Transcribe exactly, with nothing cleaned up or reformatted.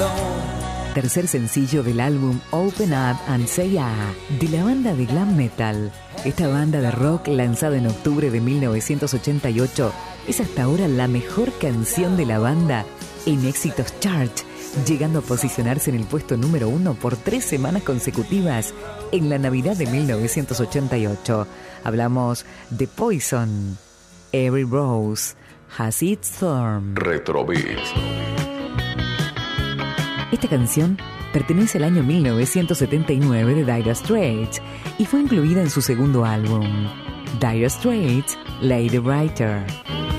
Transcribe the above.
Tercer sencillo del álbum Open Up and Say Yeah, de la banda de glam metal. Esta banda de rock, lanzada en octubre de mil novecientos ochenta y ocho, es hasta ahora la mejor canción de la banda en éxitos chart, llegando a posicionarse en el puesto número uno por tres semanas consecutivas en la Navidad de mil novecientos ochenta y ocho. Hablamos de Poison. Every Rose Has Its Thorn. Retrobeats. Esta canción pertenece al año mil novecientos setenta y nueve de Dire Straits y fue incluida en su segundo álbum, Dire Straits, Lady Writer.